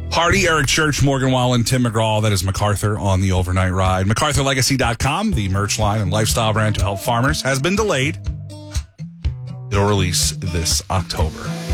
Hardy, Eric Church, Morgan Wallen, Tim McGraw. That is MacArthur on the overnight ride. MacArthurLegacy.com, the merch line and lifestyle brand to help farmers, has been delayed. It'll release this October.